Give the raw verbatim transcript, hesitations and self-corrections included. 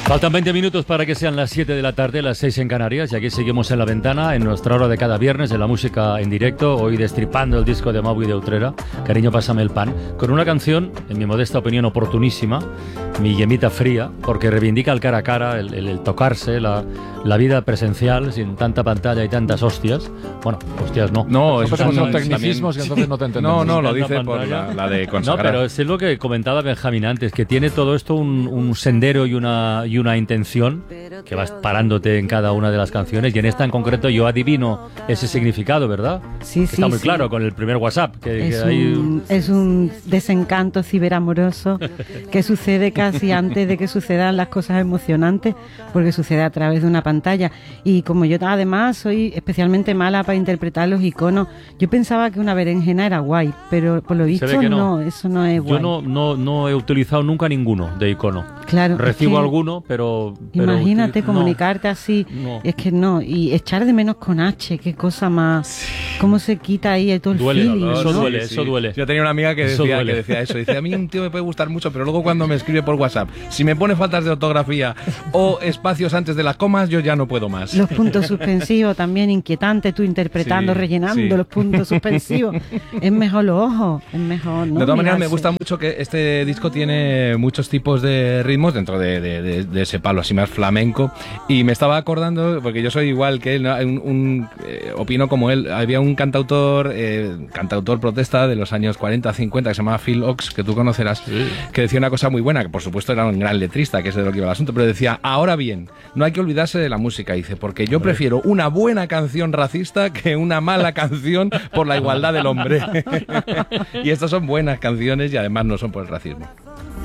Faltan veinte minutos para que sean las siete de la tarde, las seis en Canarias, y aquí seguimos en La Ventana, en nuestra hora de cada viernes de la música en directo, hoy destripando el disco de Maui de Utrera, Cariño, pásame el pan, con una canción, en mi modesta opinión, oportunísima, Mi Yemita Fría, porque reivindica el cara a cara, el, el, el tocarse, la, la vida presencial, sin tanta pantalla y tantas hostias. Bueno, hostias no. No, eso son son tecnicismos que entonces no te entendemos. No, no, lo dice por la, la de consagrar. No, pero es lo que comentaba Benjamín antes, que tiene todo esto un, un sendero y una, y una intención que vas parándote en cada una de las canciones, y en esta en concreto yo adivino ese significado, ¿verdad? Sí, que sí, está muy sí. claro con el primer WhatsApp. Que, es, que hay... un, es un desencanto ciberamoroso que sucede casi antes de que sucedan las cosas emocionantes, porque sucede a través de una pantalla. Y como yo además soy especialmente mala para interpretar los iconos, yo pensaba que una berenjena era guay, pero por lo visto no. no, eso no es guay. Yo no, no, no he utilizado nunca ninguno de icono. Claro, Recibo es que, alguno, pero... pero imagínate util... comunicarte no, así, no. es que no, y echar de menos con H, qué cosa más... Sí. ¿Cómo se quita ahí todo el duele, feeling? ¿no? Eso ¿no? duele, Sí, eso sí. duele. Yo tenía una amiga que decía, que decía eso. Dice, a mí un tío me puede gustar mucho, pero luego cuando me escribe por WhatsApp, si me pone faltas de ortografía o espacios antes de las comas, yo ya no puedo más. Los puntos suspensivos también inquietante, tú interpretando, sí, rellenando sí. los puntos suspensivos. Es mejor los ojos, es mejor, ¿no? De todas maneras, me Mirarse. gusta mucho que este disco tiene muchos tipos de ritmos dentro de, de, de, de ese palo así más flamenco, y me estaba acordando, porque yo soy igual que él, ¿no? un, un, eh, opino como él, había un cantautor eh, cantautor protesta de los años cuarenta, cincuenta que se llamaba Phil Ochs, que tú conocerás, sí. que decía una cosa muy buena, que por supuesto era un gran letrista, que es de lo que iba el asunto, pero decía, ahora bien, no hay que olvidarse de la música, dice, porque yo hombre. prefiero una buena canción racista que una mala canción por la igualdad del hombre. Y estas son buenas canciones y además no son por el racismo.